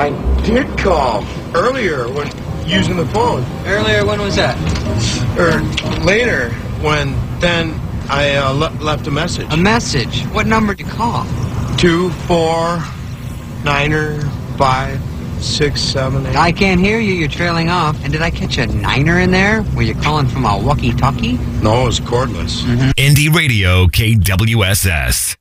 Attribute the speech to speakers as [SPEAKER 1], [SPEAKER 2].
[SPEAKER 1] I did call earlier when using the phone.
[SPEAKER 2] Earlier, when was that?
[SPEAKER 1] Or later, when then I left a message.
[SPEAKER 2] A message? What number did you call?
[SPEAKER 1] 249-5-6-7-8.
[SPEAKER 2] I can't hear you. You're trailing off. And did I catch a niner in there? Were you calling from a walkie-talkie?
[SPEAKER 1] No, it was cordless.
[SPEAKER 3] Indie Radio KWSS.